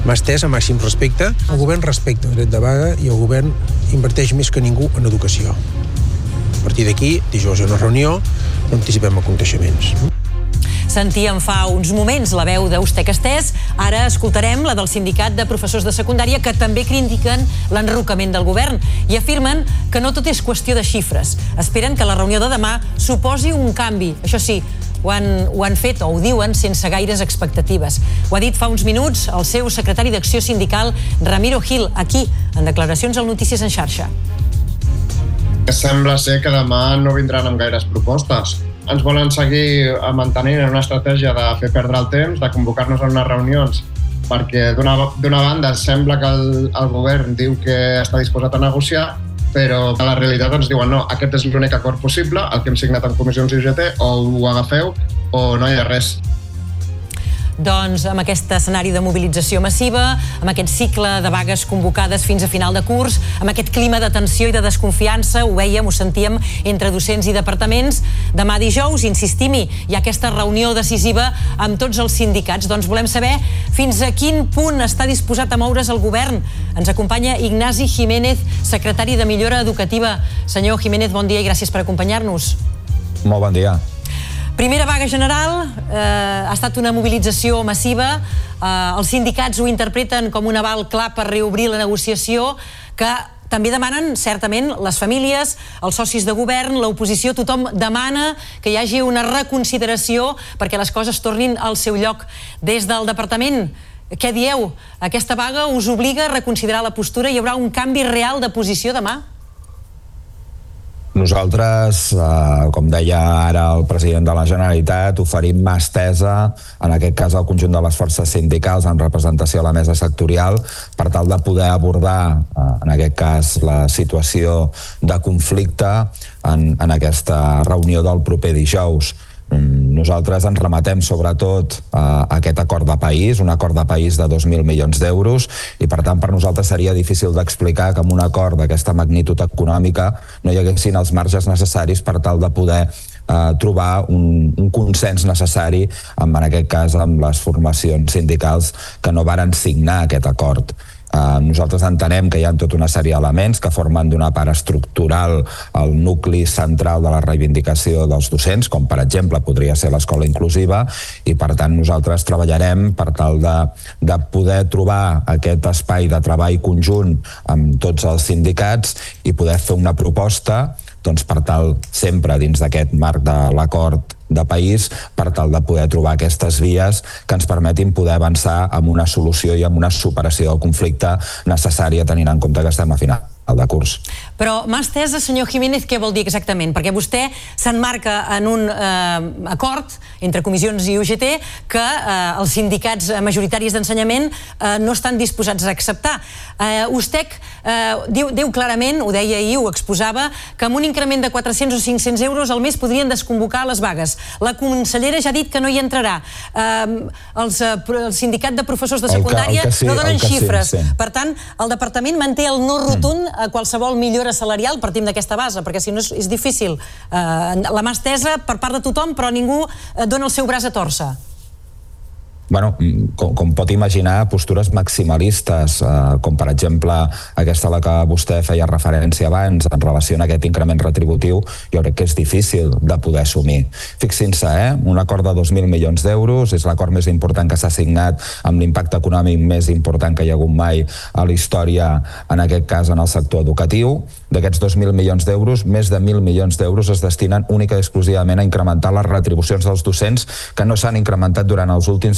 M'ha estès a màxim respecte. El govern respecta el dret de vaga i el govern inverteix més que ningú en educació. A partir d'aquí, dijous hi ha una reunió, no anticipem aconteixements. Sentíem fa uns moments la veu d'Eustec Estès, ara escoltarem la del sindicat de professors de secundària que també critiquen l'enrocament del govern i afirmen que no tot és qüestió de xifres. Esperen que la reunió de demà suposi un canvi. Això sí, ho han fet o ho diuen sense gaires expectatives. Ho ha dit fa uns minuts el seu secretari d'Acció Sindical, Ramiro Gil, aquí, en declaracions al Notícies en Xarxa. Sembla ser que demà no vindran amb gaires propostes. Ens volen seguir mantenint en una estratègia de fer perdre el temps, de convocar-nos a unes reunions, perquè d'una banda sembla que el govern diu que està disposat a negociar, però a la realitat ens diuen no, aquest és l'únic acord possible, el que hem signat en comissions UGT, o ho agafeu o no hi ha res. Doncs amb aquest escenari de mobilització massiva, amb aquest cicle de vagues convocades fins a final de curs, amb aquest clima de tensió i de desconfiança, ho vèiem, ho sentíem, entre docents i departaments, demà dijous, insistim-hi, hi ha aquesta reunió decisiva amb tots els sindicats. Doncs volem saber fins a quin punt està disposat a moure's el govern. Ens acompanya Ignasi Jiménez, secretari de Millora Educativa. Senyor Jiménez, bon dia i gràcies per acompanyar-nos. Molt bon dia. Primera vaga general, ha estat una mobilització massiva, els sindicats ho interpreten com un aval clar per reobrir la negociació, que també demanen, certament, les famílies, els socis de govern, l'oposició, tothom demana que hi hagi una reconsideració perquè les coses tornin al seu lloc. Des del departament, què dieu? Aquesta vaga us obliga a reconsiderar la postura? Hi haurà un canvi real de posició demà? Nosaltres, com deia ara el president de la Generalitat, oferim mà estesa, en aquest cas al conjunt de les forces sindicals en representació a la mesa sectorial, per tal de poder abordar, en aquest cas, la situació de conflicte en aquesta reunió del proper dijous. Nosaltres ens rematem sobretot a aquest acord de país, un acord de país de 2.000 milions d'euros, i per tant per nosaltres seria difícil d'explicar que amb un acord d'aquesta magnitud econòmica no hi haguessin els marges necessaris per tal de poder trobar un consens necessari, en aquest cas amb les formacions sindicals que no varen signar aquest acord. Nosaltres entenem que hi ha tota una sèrie d'elements que formen d'una part estructural el nucli central de la reivindicació dels docents, com per exemple podria ser l'escola inclusiva, i per tant nosaltres treballarem per tal de poder trobar aquest espai de treball conjunt amb tots els sindicats i poder fer una proposta per tal, sempre dins d'aquest marc de l'acord de país, per tal de poder trobar aquestes vies que ens permetin poder avançar amb una solució i amb una superació del conflicte necessària, tenint en compte que estem a final de curs. Però mà estesa, senyor Jiménez, què vol dir exactament? Perquè vostè s'emmarca en un acord entre comissions i UGT que els sindicats majoritaris d'ensenyament no estan disposats a acceptar. Ustec diu clarament, ho deia ahir, ho exposava, que amb un increment de 400 o 500 euros al mes podrien desconvocar les vagues. La consellera ja ha dit que no hi entrarà. El sindicat de professors de secundària no donen xifres. Per tant, el departament manté el no rotund a qualsevol millora salarial, partim d'aquesta base, perquè si no és difícil. La mà estesa per part de tothom, però ningú dona el seu braç a tòrcer. Bueno, com pot imaginar, postures maximalistes, com per exemple aquesta a la que vostè feia referència abans en relació a aquest increment retributiu, jo crec que és difícil de poder assumir. Fixin-se, un acord de 2.000 milions d'euros és l'acord més important que s'ha signat amb l'impacte econòmic més important que hi ha hagut mai a la història, en aquest cas en el sector educatiu. D'aquests 2.000 milions d'euros, més de 1.000 milions d'euros es destinen única i exclusivament a incrementar les retribucions dels docents que no s'han incrementat durant els últims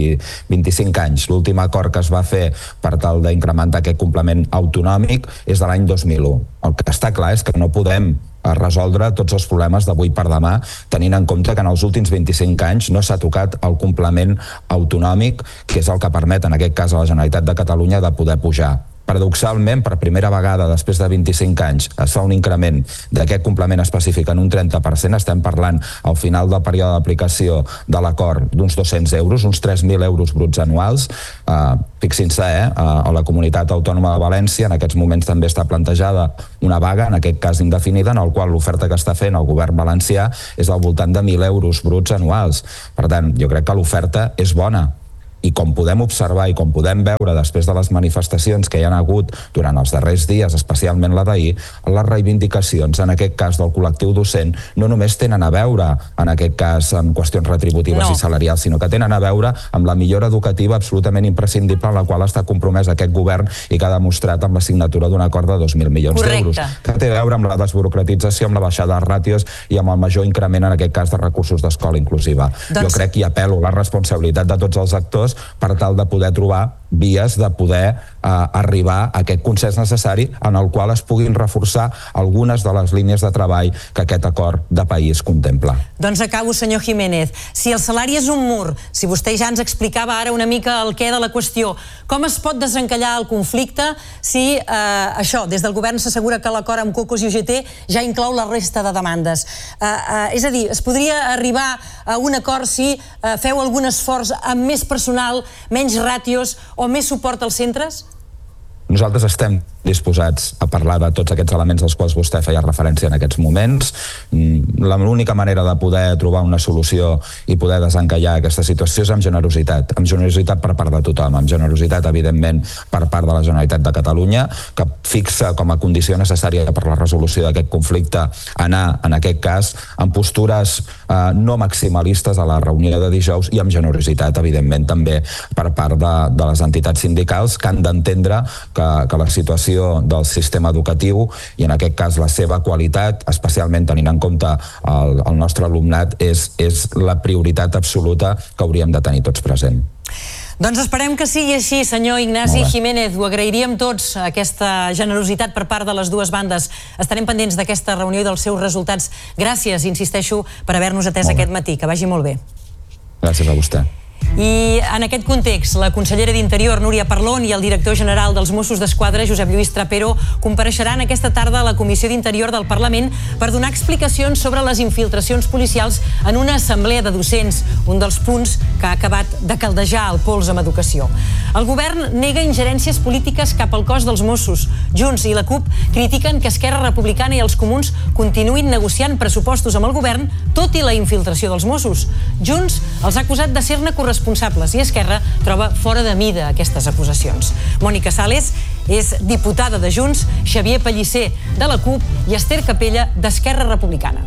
25 anys. L'últim acord que es va fer per tal d'incrementar aquest complement autonòmic és de l'any 2001. El que està clar és que no podem resoldre tots els problemes d'avui per demà, tenint en compte que en els últims 25 anys no s'ha tocat el complement autonòmic, que és el que permet, en aquest cas, a la Generalitat de Catalunya de poder pujar. Paradoxalment, per primera vegada després de 25 anys es fa un increment d'aquest complement específic en un 30%, estem parlant al final del període d'aplicació de l'acord d'uns 200 euros, uns 3.000 euros bruts anuals. Fixin-se, a la Comunitat Autònoma de València en aquests moments també està plantejada una vaga, en aquest cas indefinida, en el qual l'oferta que està fent el govern valencià és al voltant de 1.000 euros bruts anuals. Per tant, jo crec que l'oferta és bona. I com podem observar i com podem veure després de les manifestacions que hi ha hagut durant els darrers dies, especialment la d'ahir, les reivindicacions, en aquest cas del col·lectiu docent, no només tenen a veure, en aquest cas, amb qüestions retributives i salarials, sinó que tenen a veure amb la millora educativa absolutament imprescindible en la qual està compromès aquest govern i que ha demostrat amb la signatura d'un acord de 2.000 milions d'euros, que té a veure amb la desburocratització, amb la baixada de ràtios i amb el major increment, en aquest cas, de recursos d'escola inclusiva. Jo crec que hi apel·lo la responsabilitat de tots els actors per tal de poder trobar vies de poder arribar a aquest consens necessari en el qual es puguin reforçar algunes de les línies de treball que aquest acord de país contempla. Doncs acabo, senyor Jiménez. Si el salari és un mur, si vostè ja ens explicava ara una mica el què de la qüestió, com es pot desencallar el conflicte si això, des del govern s'assegura que l'acord amb Cocos i UGT ja inclou la resta de demandes? És a dir, es podria arribar a un acord si feu algun esforç amb més personal, menys ràtios o més suport als centres? Nosaltres estem disposats a parlar de tots aquests elements als quals vostè feia referència en aquests moments. L'única manera de poder trobar una solució i poder desencallar aquesta situació és amb generositat per part de tothom, amb generositat, evidentment, per part de la Generalitat de Catalunya, que fixa com a condició necessària per la resolució d'aquest conflicte anar, en aquest cas, amb postures no maximalistes a la reunió de dijous i amb generositat, evidentment, també per part de les entitats sindicals que han d'entendre que la situació del sistema educatiu i en aquest cas la seva qualitat, especialment tenint en compte el nostre alumnat, és la prioritat absoluta que hauríem de tenir tots present. Doncs esperem que sigui així, senyor Ignasi Jiménez. Ho agrairíem tots, aquesta generositat per part de les dues bandes. Estarem pendents d'aquesta reunió i dels seus resultats. Gràcies, insisteixo, per haver-nos atès aquest matí. Que vagi molt bé. Gràcies a vostè. I en aquest context, la consellera d'Interior, Núria Parlon, i el director general dels Mossos d'Esquadra, Josep Lluís Trapero, compareixeran aquesta tarda a la Comissió d'Interior del Parlament per donar explicacions sobre les infiltracions policials en una assemblea de docents, un dels punts que ha acabat de caldejar el pols amb educació. El govern nega ingerències polítiques cap al cos dels Mossos. Junts i la CUP critiquen que Esquerra Republicana i els Comuns continuïn negociant pressupostos amb el govern, tot i la infiltració dels Mossos. Junts els ha acusat de ser-ne corresponsables i Esquerra troba fora de mida aquestes acusacions. Mònica Sales és diputada de Junts, Xavier Pellicer de la CUP i Esther Capella d'Esquerra Republicana.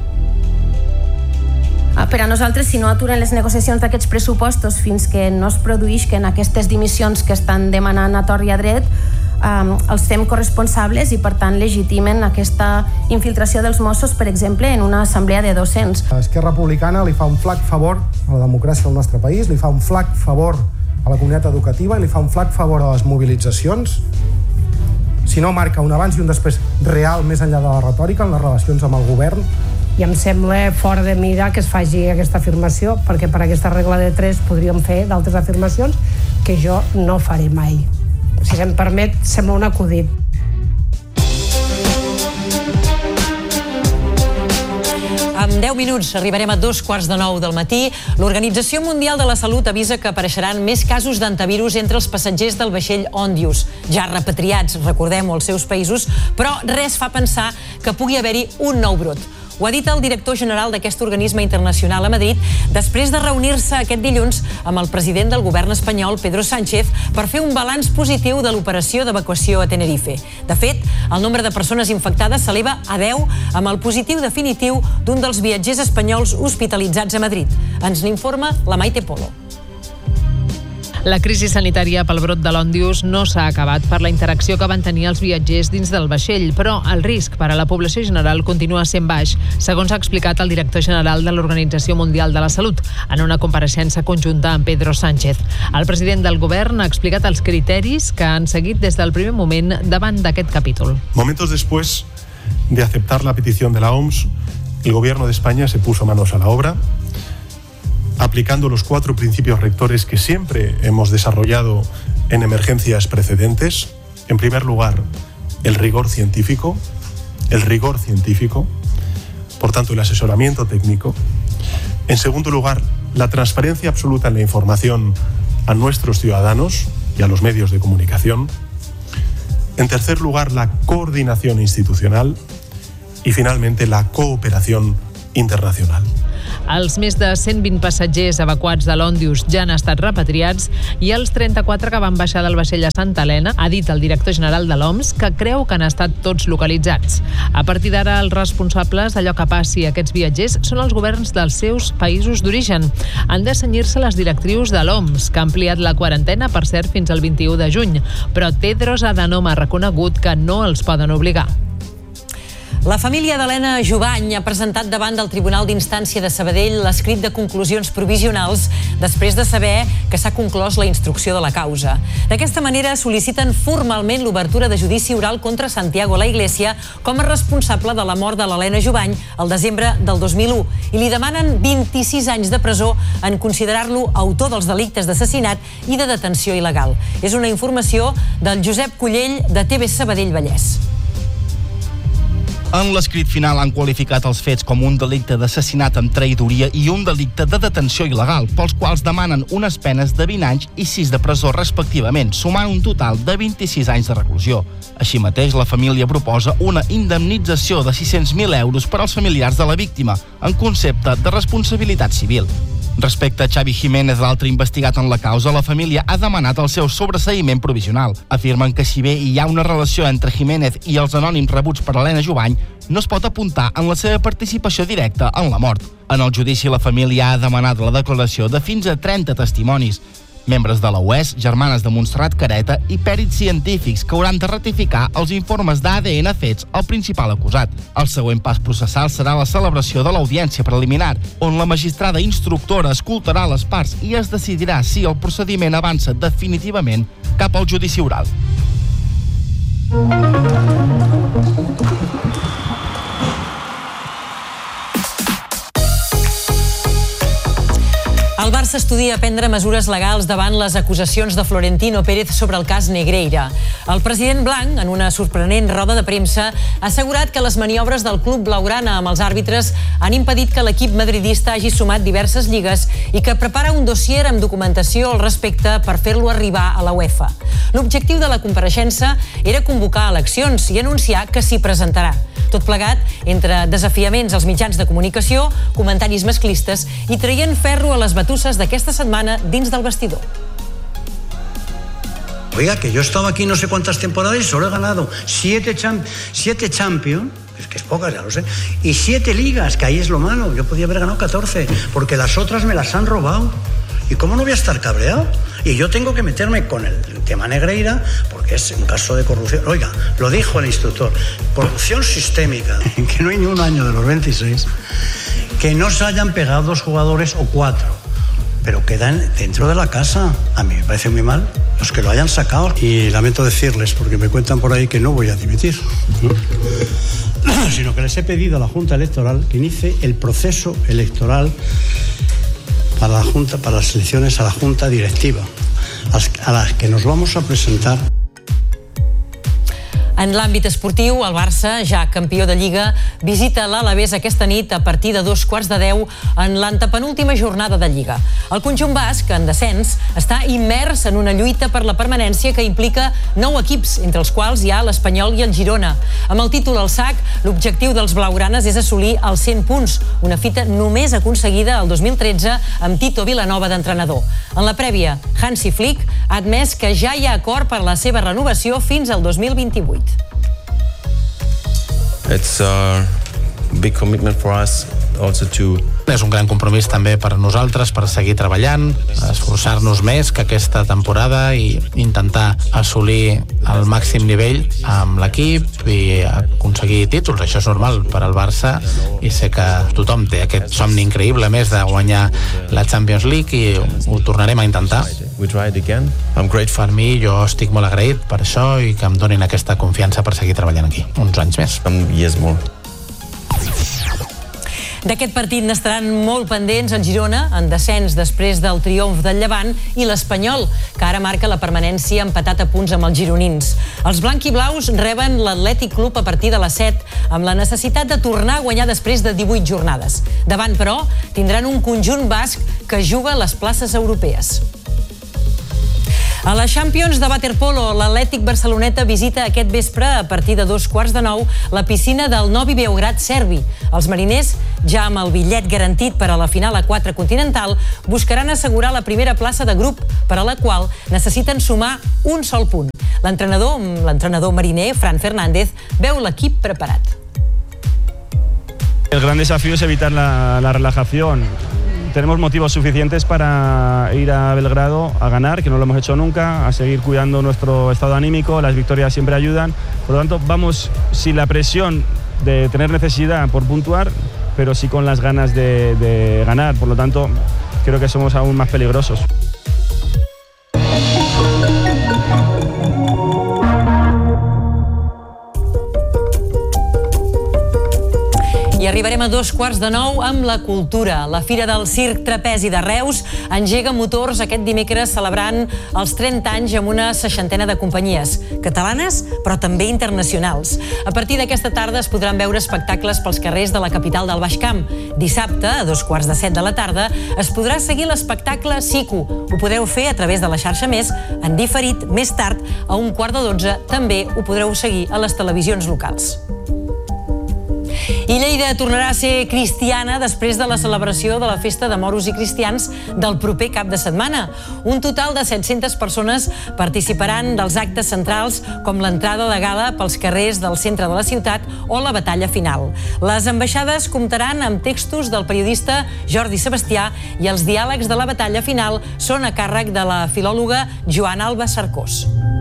Per a nosaltres, si no aturen les negociacions d'aquests pressupostos fins que no es produïsquen aquestes dimissions que estan demanant a tort i a dret, els fem corresponsables i, per tant, legitimen aquesta infiltració dels Mossos, per exemple, en una assemblea de docents. Esquerra Republicana li fa un flac favor a la democràcia del nostre país, li fa un flac favor a la comunitat educativa i li fa un flac favor a les mobilitzacions. Si no, marca un abans i un després real, més enllà de la retòrica, en les relacions amb el govern. I em sembla fora de mira que es faci aquesta afirmació, perquè per aquesta regla de 3 podríem fer d'altres afirmacions que jo no faré mai. Si se'm permet, sembla un acudit. En 10 minuts arribarem a 8:45 del matí. L'Organització Mundial de la Salut avisa que apareixeran més casos d'antivirus entre els passatgers del vaixell Ondius, ja repatriats, recordem-ho, als seus països, però res fa pensar que pugui haver-hi un nou brot. Ho ha dit el director general d'aquest organisme internacional a Madrid després de reunir-se aquest dilluns amb el president del govern espanyol, Pedro Sánchez, per fer un balanç positiu de l'operació d'evacuació a Tenerife. De fet, el nombre de persones infectades s'eleva a 10 amb el positiu definitiu d'un dels viatgers espanyols hospitalitzats a Madrid. Ens n'informa la Maite Polo. La crisi sanitària pel brot de l'Ondius no s'ha acabat per la interacció que van tenir els viatgers dins del vaixell, però el risc per a la població general continua sent baix, segons ha explicat el director general de l'Organització Mundial de la Salut en una compareixença conjunta amb Pedro Sánchez. El president del govern ha explicat els criteris que han seguit des del primer moment davant d'aquest capítol. Momentos después de aceptar la petición de la OMS, el gobierno de España se puso manos a la obra, aplicando los 4 principios rectores que siempre hemos desarrollado en emergencias precedentes. En primer lugar, el rigor científico, por tanto el asesoramiento técnico. En segundo lugar, la transparencia absoluta en la información a nuestros ciudadanos y a los medios de comunicación. En tercer lugar, la coordinación institucional y finalmente la cooperación internacional. Els més de 120 passatgers evacuats de l'Òndius ja han estat repatriats i els 34 que van baixar del vaixell a Santa Helena, ha dit el director general de l'OMS que creu que han estat tots localitzats. A partir d'ara, els responsables d'allò que passi a aquests viatgers són els governs dels seus països d'origen. Han de cenyir-se les directrius de l'OMS, que ha ampliat la quarantena, per cert, fins al 21 de juny, però Tedros Adhanom ha reconegut que no els poden obligar. La família d'Helena Jubany ha presentat davant del Tribunal d'Instància de Sabadell l'escrit de conclusions provisionals després de saber que s'ha conclòs la instrucció de la causa. D'aquesta manera sol·liciten formalment l'obertura de judici oral contra Santiago La Iglesia com a responsable de la mort de l'Helena Jubany el desembre del 2001 i li demanen 26 anys de presó en considerar-lo autor dels delictes d'assassinat i de detenció il·legal. És una informació del Josep Cullell de TV Sabadell Vallès. En l'escrit final han qualificat els fets com un delicte d'assassinat amb traïdoria i un delicte de detenció il·legal, pels quals demanen unes penes de 20 anys i 6 de presó respectivament, sumant un total de 26 anys de reclusió. Així mateix, la família proposa una indemnització de 600.000 euros per als familiars de la víctima, en concepte de responsabilitat civil. Respecte a Xavi Jiménez, l'altre investigat en la causa, la família ha demanat el seu sobreseïment provisional. Afirmen que si bé hi ha una relació entre Jiménez i els anònims rebuts per Helena Jubany, no es pot apuntar en la seva participació directa en la mort. En el judici, la família ha demanat la declaració de fins a 30 testimonis. Membres de la UES, germanes de Montserrat Careta i pèrits científics que hauran de ratificar els informes d'ADN fets al principal acusat. El següent pas processal serà la celebració de l'audiència preliminar, on la magistrada instructora escoltarà les parts i es decidirà si el procediment avança definitivament cap al judici oral. El Barça estudia prendre mesures legals davant les acusacions de Florentino Pérez sobre el cas Negreira. El president blanc, en una sorprenent roda de premsa, ha assegurat que les maniobres del club blaugrana amb els àrbitres han impedit que l'equip madridista hagi sumat diverses lligues i que prepara un dossier amb documentació al respecte per fer-lo arribar a la UEFA. L'objectiu de la compareixença era convocar eleccions i anunciar que s'hi presentarà. Tot plegat entre desafiaments als mitjans de comunicació, comentaris masclistes i traient ferro a les batusses d'aquesta setmana dins del vestidor. Oiga, que yo he estado aquí no sé cuántas temporadas y solo he ganado 7 Champions, es que es pocas, ya lo sé, y 7 ligas, que ahí es lo malo. Yo podía haber ganado 14, porque las otras me las han robado. ¿Y cómo no voy a estar cabreado? Y yo tengo que meterme con el tema Negreira porque es un caso de corrupción. Oiga, lo dijo el instructor, corrupción sistémica, que no hay ni un año de los 26, que no se hayan pegado 2 jugadores o 4, pero quedan dentro de la casa. A mí me parece muy mal los que lo hayan sacado. Y lamento decirles, porque me cuentan por ahí que no voy a dimitir, sino que les he pedido a la Junta Electoral que inicie el proceso electoral para la Junta, para las elecciones a la Junta Directiva, a las que nos vamos a presentar. En l'àmbit esportiu, el Barça, ja campió de Lliga, visita l'Alavés aquesta nit a partir de 9:45 en l'antepenúltima jornada de Lliga. El conjunt basc, en descens, està immers en una lluita per la permanència que implica 9 equips, entre els quals hi ha l'Espanyol i el Girona. Amb el títol al sac, l'objectiu dels blaugranes és assolir els 100 punts, una fita només aconseguida el 2013 amb Tito Vilanova d'entrenador. En la prèvia, Hansi Flick ha admès que ja hi ha acord per la seva renovació fins al 2028. It's a big commitment for us also to... És un gran compromís també per nosaltres per seguir treballant, esforçar-nos més que aquesta temporada i intentar assolir el màxim nivell amb l'equip i aconseguir títols. Això és normal per al Barça i sé que tothom té aquest somni increïble més de guanyar la Champions League i ho tornarem a intentar. Per mi, jo estic molt agraït per això i que em donin aquesta confiança per seguir treballant aquí uns anys més. D'aquest partit n'estaran molt pendents el Girona, en descens després del triomf del Llevant, i l'Espanyol, que ara marca la permanència empatat a punts amb els gironins. Els blanquiblaus reben l'Atlètic Club a partir de les 7, amb la necessitat de tornar a guanyar després de 18 jornades. Davant, però, tindran un conjunt basc que juga a les places europees. A la Champions de waterpolo, l'Atlètic Barceloneta visita aquest vespre, a partir de 8:45, la piscina del Novi Beograd serbi. Els mariners, ja amb el bitllet garantit per a la final A4 continental, buscaran assegurar la primera plaça de grup, per a la qual necessiten sumar un sol punt. L'entrenador mariner, Fran Fernández, veu l'equip preparat. El gran desafío es evitar la relajación. Tenemos motivos suficientes para ir a Belgrado a ganar, que no lo hemos hecho nunca, a seguir cuidando nuestro estado anímico, las victorias siempre ayudan. Por lo tanto, vamos sin la presión de tener necesidad por puntuar, pero sí con las ganas de ganar. Por lo tanto, creo que somos aún más peligrosos. I arribarem a 8:45 amb la cultura. La Fira del Circ Trapezi de Reus engega motors aquest dimecres celebrant els 30 anys amb una 60ena de companyies, catalanes però també internacionals. A partir d'aquesta tarda es podran veure espectacles pels carrers de la capital del Baix Camp. Dissabte, a 7:15 de la tarda, es podrà seguir l'espectacle Sico. Ho podreu fer a través de la xarxa Més, en diferit, més tard, a 11:15, també ho podreu seguir a les televisions locals. I Lleida tornarà a ser cristiana després de la celebració de la festa de moros i cristians del proper cap de setmana. Un total de 700 persones participaran dels actes centrals com l'entrada de gala pels carrers del centre de la ciutat o la batalla final. Les ambaixades comptaran amb textos del periodista Jordi Sebastià i els diàlegs de la batalla final són a càrrec de la filòloga Joana Alba Cercós.